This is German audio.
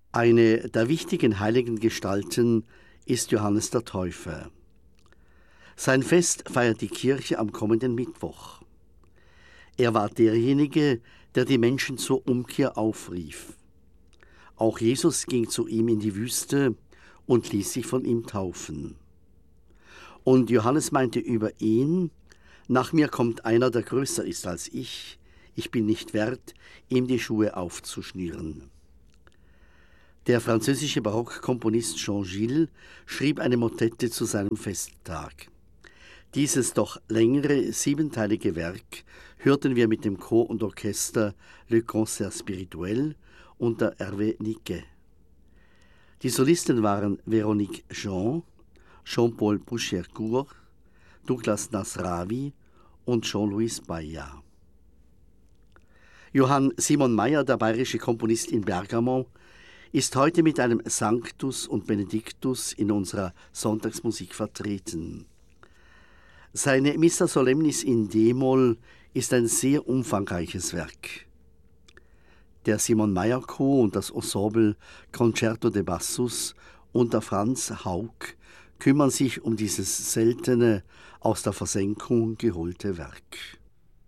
Eine der wichtigen heiligen Gestalten ist Johannes der Täufer. Sein Fest feiert die Kirche am kommenden Mittwoch. Er war derjenige, der die Menschen zur Umkehr aufrief. Auch Jesus ging zu ihm in die Wüste und ließ sich von ihm taufen. Und Johannes meinte über ihn: Nach mir kommt einer, der größer ist als ich. Ich bin nicht wert, ihm die Schuhe aufzuschnüren. Der französische Barockkomponist Jean Gilles schrieb eine Motette zu seinem Festtag. Dieses doch längere, 7-teilige Werk hörten wir mit dem Chor und Orchester Le Concert Spirituel unter Hervé Niquet. Die Solisten waren Véronique Jean, Jean-Paul Bouchercourt, Douglas Nasravi und Jean-Louis Baillat. Johann Simon Mayr, der bayerische Komponist in Bergamo, ist heute mit einem Sanctus und Benedictus in unserer Sonntagsmusik vertreten. Seine Missa Solemnis in D-Moll ist ein sehr umfangreiches Werk. Der Simon Mayr Chor und das Ensemble Concerto de Bassus unter Franz Haug kümmern sich um dieses seltene, aus der Versenkung geholte Werk.